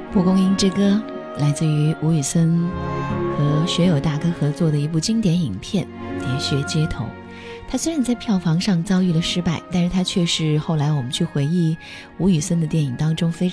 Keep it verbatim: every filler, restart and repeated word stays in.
蒲公英之歌来自于吴宇森和学友大哥合作的一部经典影片《喋血街头》。它虽然在票房上遭遇了失败，但是它却是后来我们去回忆吴宇森的电影当中非